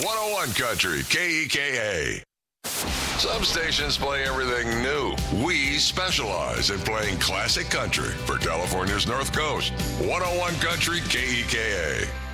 101 Country, KEKA. Some stations play everything new. We specialize in playing classic country for California's North Coast. 101 Country, KEKA.